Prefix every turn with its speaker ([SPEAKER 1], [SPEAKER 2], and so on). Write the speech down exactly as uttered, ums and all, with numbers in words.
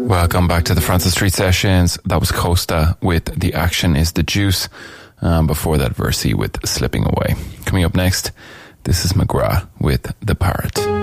[SPEAKER 1] Welcome back to the Francis Street Sessions. That was Costa with The Action is the Juice. Um, before that, Versi with Slipping Away. Coming up next, this is McGrath with The Parrot.